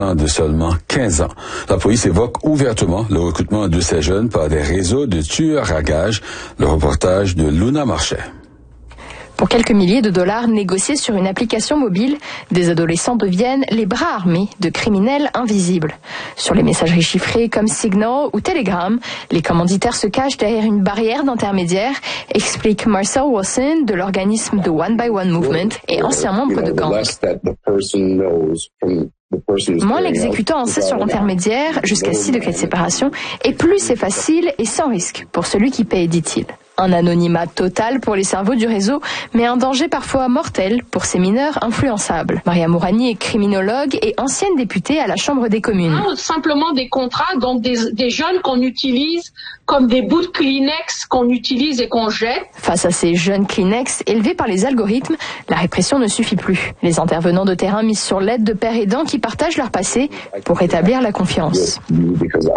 de seulement 15 ans. La police évoque ouvertement le recrutement de ces jeunes par des réseaux de tueurs à gages. Le reportage de Luna Marchais. Pour quelques milliers de dollars négociés sur une application mobile, des adolescents deviennent les bras armés de criminels invisibles. Sur les messageries chiffrées comme Signal ou Telegram, les commanditaires se cachent derrière une barrière d'intermédiaire, explique Marcel Wilson de l'organisme The One by One Movement et ancien membre de gang. Moins l'exécutant en sait sur l'intermédiaire, jusqu'à 6 degrés de séparation, et plus c'est facile et sans risque pour celui qui paye, dit-il. Un anonymat total pour les cerveaux du réseau, mais un danger parfois mortel pour ces mineurs influençables. Maria Mourani est criminologue et ancienne députée à la Chambre des communes. Simplement des contrats, donc des jeunes qu'on utilise comme des bouts de Kleenex qu'on utilise et qu'on jette. Face à ces jeunes Kleenex élevés par les algorithmes, la répression ne suffit plus. Les intervenants de terrain misent sur l'aide de pères aidants qui partagent leur passé pour rétablir la confiance. Nous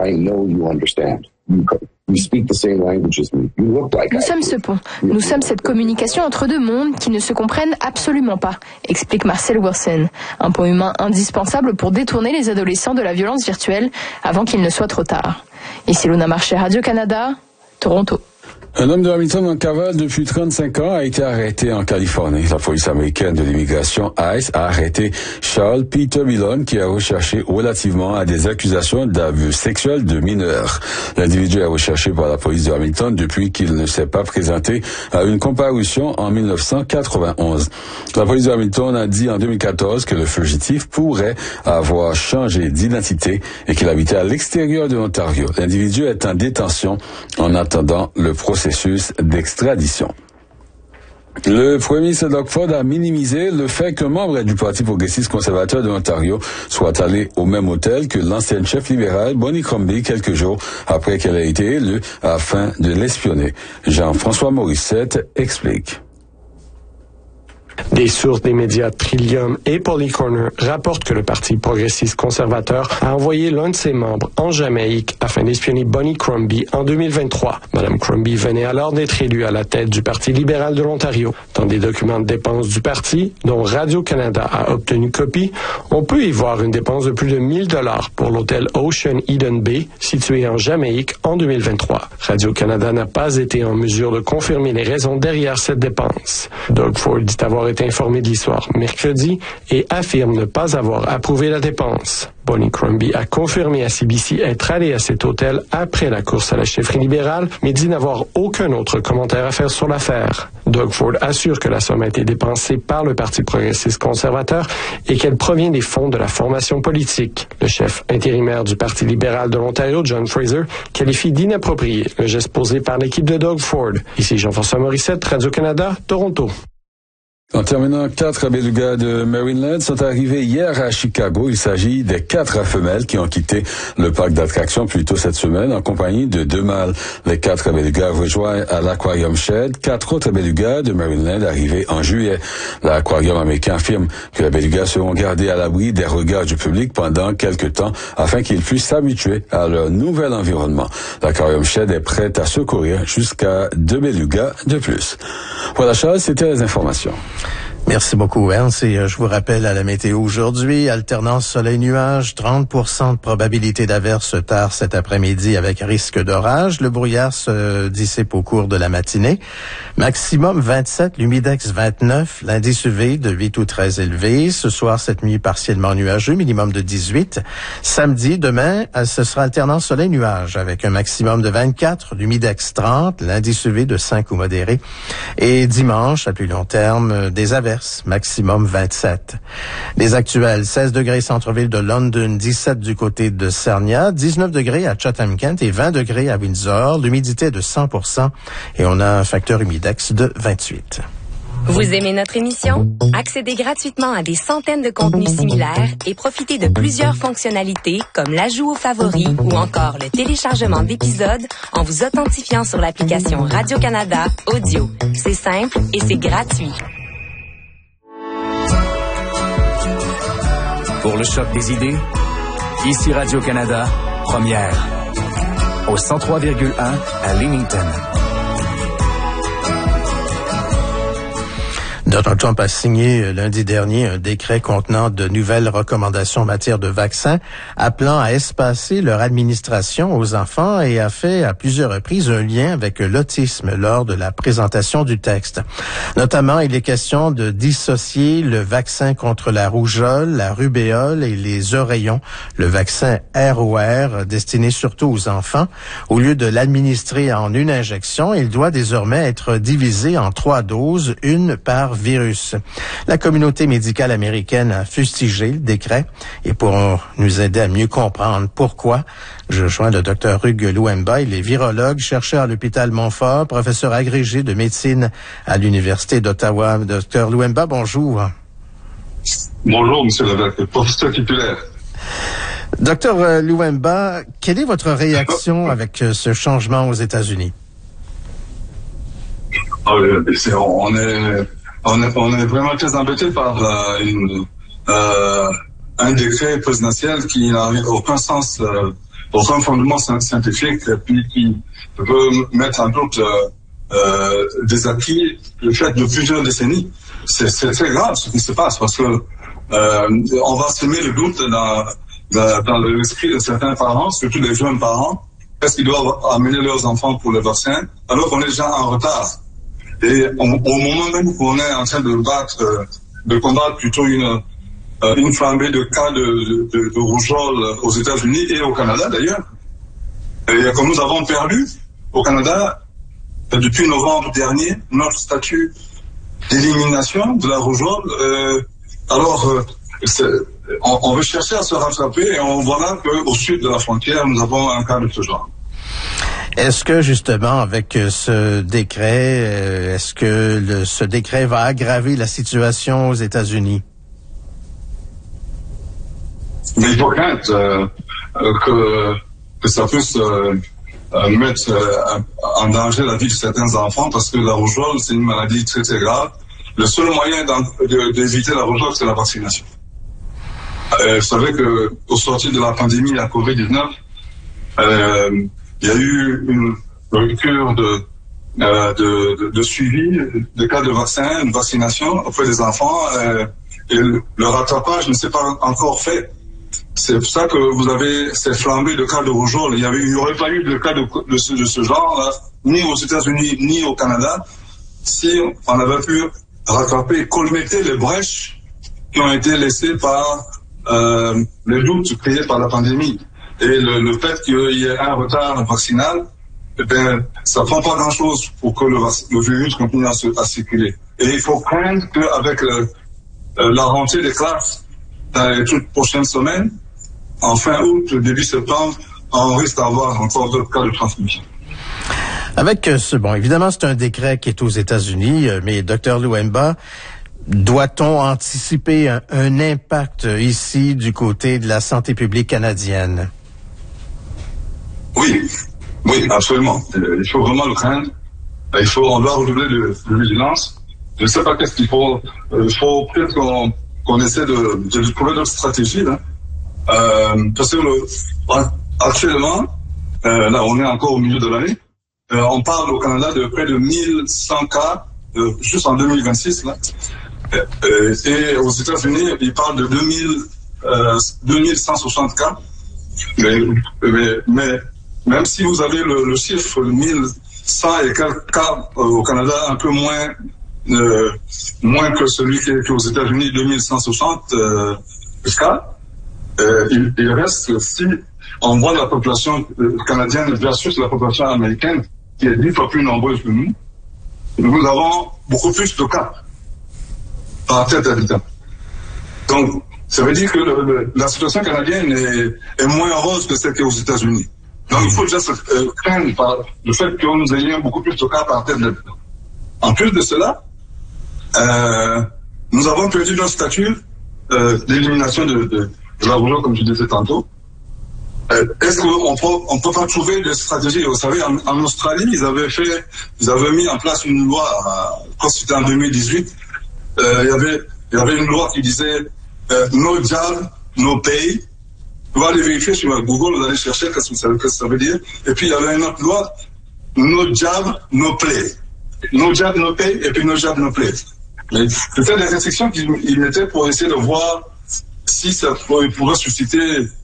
sommes ce pont. Nous sommes cette communication entre deux mondes qui ne se comprennent absolument pas, explique Marcel Wilson. Un pont humain indispensable pour détourner les adolescents de la violence virtuelle avant qu'il ne soit trop tard. Ici Luna Marchais, Radio-Canada, Toronto. Un homme de Hamilton en cavale depuis 35 ans a été arrêté en Californie. La police américaine de l'immigration ICE a arrêté Charles Peter Milone qui est recherché relativement à des accusations d'abus sexuels de mineurs. L'individu est recherché par la police de Hamilton depuis qu'il ne s'est pas présenté à une comparution en 1991. La police de Hamilton a dit en 2014 que le fugitif pourrait avoir changé d'identité et qu'il habitait à l'extérieur de l'Ontario. L'individu est en détention en attendant le processus d'extradition. Le premier ministre Doug Ford a minimisé le fait qu'un membre du Parti progressiste conservateur de l'Ontario soit allé au même hôtel que l'ancienne chef libérale Bonnie Crombie quelques jours après qu'elle ait été élue afin de l'espionner. Jean-François Morissette explique. Des sources des médias Trillium et Polycorner rapportent que le Parti progressiste conservateur a envoyé l'un de ses membres en Jamaïque afin d'espionner Bonnie Crombie en 2023. Madame Crombie venait alors d'être élue à la tête du Parti libéral de l'Ontario. Dans des documents de dépenses du parti, dont Radio-Canada a obtenu copie, on peut y voir une dépense de plus de 1000 $ pour l'hôtel Ocean Eden Bay, situé en Jamaïque en 2023. Radio-Canada n'a pas été en mesure de confirmer les raisons derrière cette dépense. Doug Ford dit avoir été informé de l'histoire mercredi et affirme ne pas avoir approuvé la dépense. Bonnie Crombie a confirmé à CBC être allée à cet hôtel après la course à la chefferie libérale, mais dit n'avoir aucun autre commentaire à faire sur l'affaire. Doug Ford assure que la somme a été dépensée par le Parti progressiste conservateur et qu'elle provient des fonds de la formation politique. Le chef intérimaire du Parti libéral de l'Ontario, John Fraser, qualifie d'inapproprié le geste posé par l'équipe de Doug Ford. Ici Jean-François Morissette, Radio-Canada, Toronto. En terminant, 4 belugas de Maryland sont arrivés hier à Chicago. Il s'agit des 4 femelles qui ont quitté le parc d'attractions plus tôt cette semaine en compagnie de 2 mâles. Les 4 belugas rejoignent à l'Aquarium Shed 4 autres belugas de Maryland arrivés en juillet. L'Aquarium américain affirme que les belugas seront gardés à l'abri des regards du public pendant quelques temps afin qu'ils puissent s'habituer à leur nouvel environnement. L'Aquarium Shed est prêt à secourir jusqu'à 2 belugas de plus. Voilà Charles, c'était les informations. Merci beaucoup, Ernst. Et je vous rappelle à la météo aujourd'hui, alternance soleil-nuage, 30% de probabilité d'averse tard cet après-midi avec risque d'orage. Le brouillard se dissipe au cours de la matinée. Maximum 27, l'humidex 29, l'indice UV de 8 ou 13 élevé. Ce soir, cette nuit partiellement nuageux, minimum de 18. Samedi, demain, ce sera alternance soleil-nuage avec un maximum de 24, l'humidex 30, l'indice UV de 5 ou modéré. Et dimanche, à plus long terme, des averses. Maximum 27. Les actuels, 16 degrés centre-ville de London, 17 du côté de Sarnia, 19 degrés à Chatham-Kent et 20 degrés à Windsor, l'humidité de 100% et on a un facteur humidex de 28. Vous aimez notre émission? Accédez gratuitement à des centaines de contenus similaires et profitez de plusieurs fonctionnalités comme l'ajout aux favoris ou encore le téléchargement d'épisodes en vous authentifiant sur l'application Radio-Canada Audio. C'est simple et c'est gratuit. Pour le choc des idées, ici Radio-Canada, première, au 103,1 à Leamington. Donald Trump a signé lundi dernier un décret contenant de nouvelles recommandations en matière de vaccins, appelant à espacer leur administration aux enfants et a fait à plusieurs reprises un lien avec l'autisme lors de la présentation du texte. Notamment, il est question de dissocier le vaccin contre la rougeole, la rubéole et les oreillons, le vaccin ROR, destiné surtout aux enfants. Au lieu de l'administrer en une injection, il doit désormais être divisé en 3 doses, une par virus. La communauté médicale américaine a fustigé le décret et pour nous aider à mieux comprendre pourquoi, je joins le Dr Hugues Louemba. Il est virologue, chercheur à l'hôpital Montfort, professeur agrégé de médecine à l'Université d'Ottawa. Dr Louemba, bonjour. Bonjour, monsieur le professeur titulaire. Dr Louemba, quelle est votre réaction avec ce changement aux États-Unis? On est vraiment très embêté par un décret présidentiel qui n'a aucun sens, aucun fondement scientifique, puis qui veut mettre en doute des acquis, le fait de plusieurs décennies. C'est très grave ce qui se passe parce que on va semer le doute dans l'esprit de certains parents, surtout les jeunes parents. Est-ce qu'ils doivent amener leurs enfants pour le vaccin alors qu'on est déjà en retard? Et au moment même où on est en train de combattre plutôt une flambée de cas de rougeole aux États-Unis et au Canada d'ailleurs. Et comme nous avons perdu au Canada, depuis novembre dernier, notre statut d'élimination de la rougeole, on veut chercher à se rattraper et on voit là qu'au sud de la frontière, nous avons un cas de ce genre. Est-ce que justement avec ce décret, ce décret va aggraver la situation aux États-Unis? Mais il faut craindre que ça puisse mettre en danger la vie de certains enfants parce que la rougeole, c'est une maladie très très grave. Le seul moyen d'éviter la rougeole, c'est la vaccination. Vous savez qu'au sortir de la pandémie, la COVID-19, il y a eu une rupture de suivi des cas de vaccin, une vaccination auprès des enfants, et le rattrapage ne s'est pas encore fait. C'est pour ça que vous avez ces flambées de cas de rougeole. Il n'y aurait pas eu de cas de ce genre, ni aux États-Unis, ni au Canada, si on avait pu rattraper, colmater les brèches qui ont été laissées par les doutes créés par la pandémie. Et le fait qu'il y ait un retard vaccinal, ça prend pas grand-chose pour que le virus continue à circuler. Et il faut craindre qu'avec la rentrée des classes dans les toutes prochaines semaines, en fin août, début septembre, on risque d'avoir encore d'autres cas de transmission. Avec évidemment, c'est un décret qui est aux États-Unis, mais Dr Louemba, doit-on anticiper un impact ici du côté de la santé publique canadienne? Oui, absolument. Il faut vraiment le craindre. On doit redoubler de vigilance. Je ne sais pas qu'est-ce qu'il faut. Il faut peut-être qu'on essaie de trouver d'autres stratégies, là. Parce que actuellement, là, on est encore au milieu de l'année. On parle au Canada de près de 1100 cas, juste en 2026, là. Et aux États-Unis, ils parlent de 2160 cas. Mais même si vous avez le chiffre de 1100 et quelques cas au Canada, un peu moins que celui qui est aux États-Unis, 2160 cas, il reste que si on voit la population canadienne versus la population américaine, qui est 10 fois plus nombreuse que nous avons beaucoup plus de cas par tête d'habitant. Donc, ça veut dire que la situation canadienne est moins rose que celle qui est aux États-Unis. Donc, il faut déjà se craindre par le fait que nous ayons beaucoup plus de cas par tête d'habitant. En plus de cela, nous avons perdu notre statut d'élimination de la rougeole, comme je disais tantôt. Est-ce qu'on peut pas trouver des stratégies? Vous savez, en Australie, ils avaient mis en place une loi, quand c'était en 2018, il y avait une loi qui disait no job, no pay. Vous allez vérifier sur Google, vous allez chercher qu'est-ce que ça veut dire. Et puis il y avait une autre loi, no job, no play. No job, no pay, et puis no job, no play. Mais c'était des restrictions qu'ils mettaient pour essayer de voir si ça pourrait susciter